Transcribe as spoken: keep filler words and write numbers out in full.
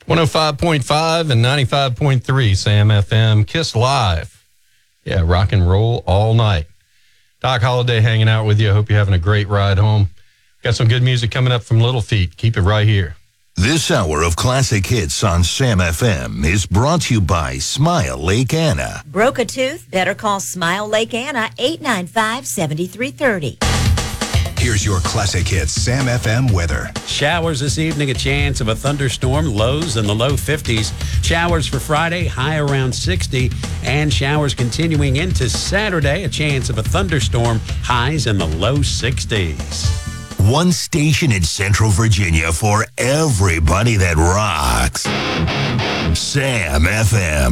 one oh five point five and ninety-five point three Sam F M. Kiss Live. Yeah, rock and roll all night. Doc Holliday hanging out with you. I hope you're having a great ride home. Got some good music coming up from Little Feat. Keep it right here. This hour of classic hits on Sam F M is brought to you by Smile Lake Anna. Broke a tooth? Better call Smile Lake Anna, eight nine five, seven three three zero. Here's your classic hits Sam F M weather. Showers this evening, a chance of a thunderstorm, lows in the low fifties. Showers for Friday, high around sixty. And showers continuing into Saturday, a chance of a thunderstorm, highs in the low sixties. One station in Central Virginia for everybody that rocks. Sam F M.